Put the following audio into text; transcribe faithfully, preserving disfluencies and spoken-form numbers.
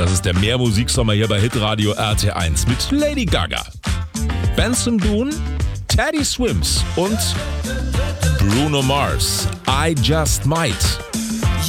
Das ist der Mehrmusiksommer hier bei Hitradio R T eins mit Lady Gaga, Benson Boone, Teddy Swims und Bruno Mars. I Just Might.